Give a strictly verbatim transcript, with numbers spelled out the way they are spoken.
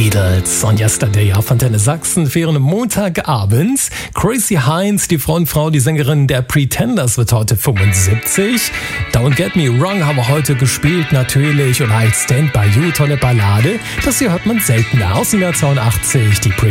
Beatles on Yesterday auf Antenne Sachsen für Ihren Montagabend. Chrissy Hynde, die Frontfrau, die Sängerin der Pretenders, wird heute fünfundsiebzig. Don't Get Me Wrong haben wir heute gespielt natürlich und halt Stand By You, tolle Ballade. Das hier hört man seltener aus dem Jahr zweiundachtzig. Die